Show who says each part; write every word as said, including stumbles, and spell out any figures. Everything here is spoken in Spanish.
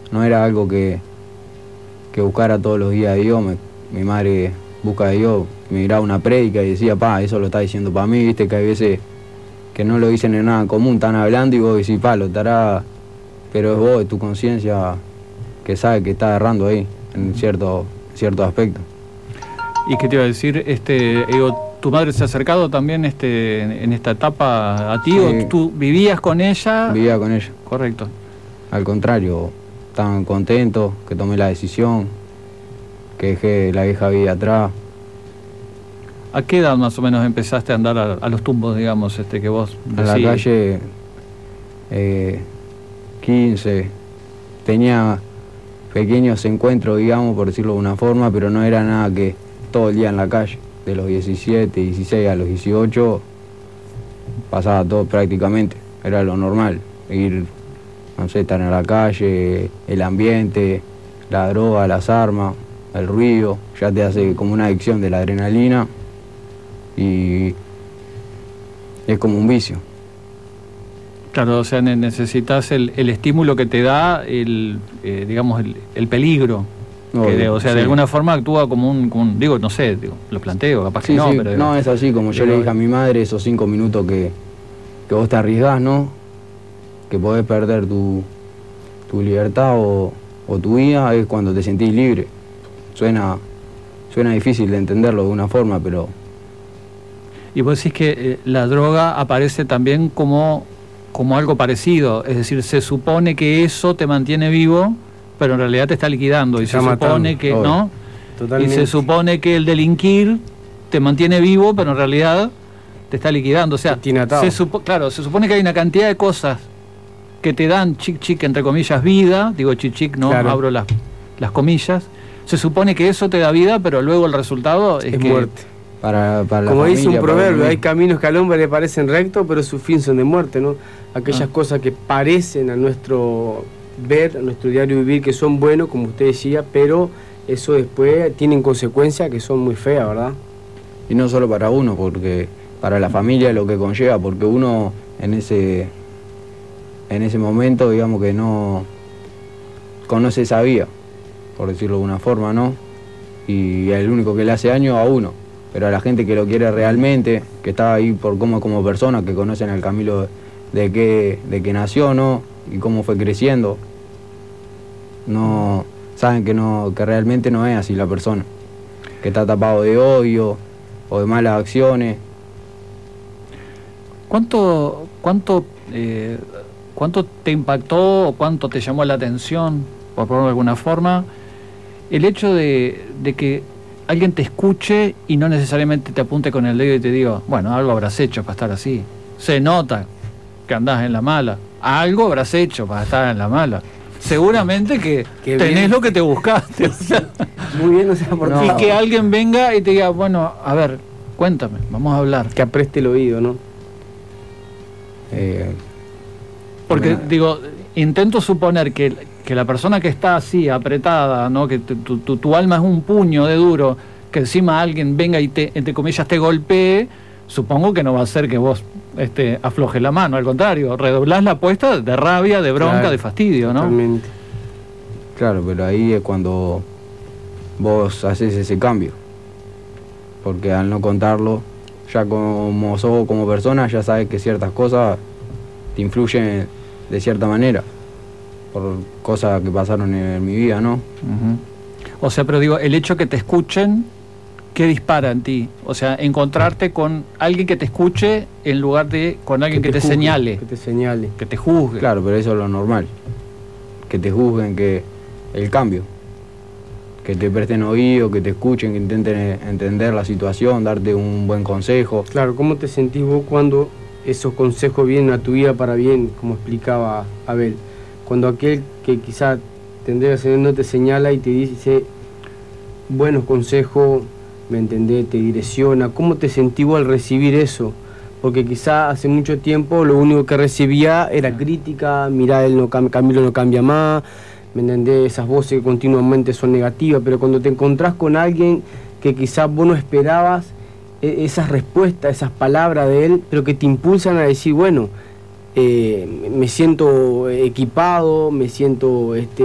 Speaker 1: no era algo que, que buscara todos los días a Dios. Me, mi madre busca a Dios, me miraba una prédica y decía, pa, eso lo está diciendo para mí, viste que hay veces que no lo dicen en nada común, están hablando y vos decís, pa, lo estará, pero es vos, es tu conciencia que sabe que está errando ahí, en cierto, cierto aspecto.
Speaker 2: ¿Y qué te iba a decir? Este, digo, ¿tu madre se ha acercado también este, en, en esta etapa a ti? Sí. ¿O tú vivías con ella?
Speaker 1: Vivía con ella.
Speaker 2: Correcto.
Speaker 1: Al contrario, estaban contentos que tomé la decisión, que dejé la vieja vida atrás.
Speaker 2: ¿A qué edad más o menos empezaste a andar a, a los tumbos, digamos, este, que vos decís?
Speaker 1: A la calle, eh, quince, tenía pequeños encuentros, digamos, por decirlo de una forma, pero no era nada que todo el día en la calle. De los diecisiete, dieciséis a los dieciocho, pasaba todo prácticamente, era lo normal, ir, no sé, estar en la calle, el ambiente, la droga, las armas, el ruido, ya te hace como una adicción de la adrenalina y es como un vicio.
Speaker 2: Claro, o sea, necesitas el, el estímulo que te da el, eh, digamos, el, el peligro. No, que de, o sea, sí. De alguna forma actúa como un, como un, digo, no sé, digo, lo planteo, capaz
Speaker 1: sí,
Speaker 2: que no,
Speaker 1: sí,
Speaker 2: pero...
Speaker 1: No, es así, como yo pero, le dije a mi madre, esos cinco minutos que, que vos te arriesgás, ¿no? Que podés perder tu, tu libertad o, o tu vida, es cuando te sentís libre. Suena, suena difícil de entenderlo de una forma, pero...
Speaker 2: Y vos decís que eh, la droga aparece también como, como algo parecido, es decir, se supone que eso te mantiene vivo, pero en realidad te está liquidando, y se supone que, ¿no? Totalmente. Y se supone que el delinquir te mantiene vivo, pero en realidad te está liquidando. O sea, se supo, claro, se supone que hay una cantidad de cosas que te dan chic chic, entre comillas, vida, digo chic chic, no, claro. Abro las, las comillas. Se supone que eso te da vida, pero luego el resultado es,
Speaker 3: es
Speaker 2: que...
Speaker 3: muerte.
Speaker 1: Para, para
Speaker 3: Como
Speaker 1: familia,
Speaker 3: dice un proverbio,
Speaker 1: para
Speaker 3: hay caminos que al hombre le parecen rectos, pero su fin son de muerte, ¿no? Aquellas ah. cosas que parecen a nuestro ver, a nuestro diario vivir, que son buenos, como usted decía, pero eso después tienen consecuencias que son muy feas, ¿verdad?
Speaker 1: Y no solo para uno, porque para la familia lo que conlleva, porque uno en ese, en ese momento, digamos que no conoce esa vía, por decirlo de una forma, ¿no? Y el único que le hace daño a uno. Pero a la gente que lo quiere realmente, que está ahí por cómo como persona, que conocen el camino de que, de que nació, ¿no? Y cómo fue creciendo, no saben que no, que realmente no es así la persona, que está tapado de odio o de malas acciones.
Speaker 2: ¿Cuánto, cuánto, eh, cuánto te impactó o cuánto te llamó la atención, por ponerlo de alguna forma, el hecho de, de que alguien te escuche y no necesariamente te apunte con el dedo y te diga, bueno, algo habrás hecho para estar así? Se nota que andás en la mala. Algo habrás hecho para estar en la mala. Seguramente que Qué tenés bien. Lo que te buscaste. O sea,
Speaker 3: muy bien, o sea, por
Speaker 2: no. Y que alguien venga y te diga, bueno, a ver, cuéntame, vamos a hablar.
Speaker 3: Que apreste el oído, ¿no?
Speaker 2: Eh, Porque, bueno. digo, intento suponer que, que la persona que está así, apretada, ¿no? Que tu, tu, tu alma es un puño de duro, que encima alguien venga y te, entre comillas, te golpee, supongo que no va a ser que vos este, aflojes la mano, al contrario, redoblás la apuesta de rabia, de bronca, claro, de fastidio, ¿no?
Speaker 3: Totalmente.
Speaker 1: Claro, pero ahí es cuando vos haces ese cambio, porque al no contarlo, ya como sos como persona, ya sabes que ciertas cosas te influyen de cierta manera, por cosas que pasaron en mi vida, ¿no?
Speaker 2: Uh-huh. O sea, pero digo, el hecho que te escuchen, ¿qué dispara en ti? O sea, encontrarte con alguien que te escuche en lugar de con alguien que, que te, te juzgue, señale.
Speaker 3: Que te señale.
Speaker 2: Que te juzgue.
Speaker 1: Claro, pero eso es lo normal. Que te juzguen, que el cambio. Que te presten oído, que te escuchen, que intenten entender la situación, darte un buen consejo.
Speaker 3: Claro, ¿cómo te sentís vos cuando esos consejos vienen a tu vida para bien, como explicaba Abel? Cuando aquel que quizá tendría que ser no te señala y te dice buenos consejos, ¿me entendés? Te direcciona. ¿Cómo te sentís vos al recibir eso? Porque quizá hace mucho tiempo lo único que recibía era crítica, mirá, él no, Camilo no cambia más, ¿me entendés? Esas voces que continuamente son negativas, pero cuando te encontrás con alguien que quizás vos no esperabas esas respuestas, esas palabras de él, pero que te impulsan a decir, bueno, eh, me siento equipado, me siento este